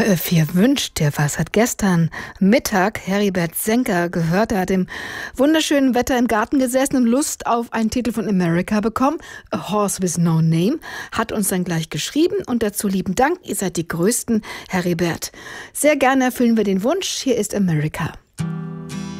Wer wünscht dir was? Hat gestern Mittag Heribert Senker gehört. Er hat im wunderschönen Wetter im Garten gesessen und Lust auf einen Titel von America bekommen. A Horse with No Name. Hat uns dann gleich geschrieben und dazu lieben Dank. Ihr seid die Größten, Heribert. Sehr gerne erfüllen wir den Wunsch. Hier ist America.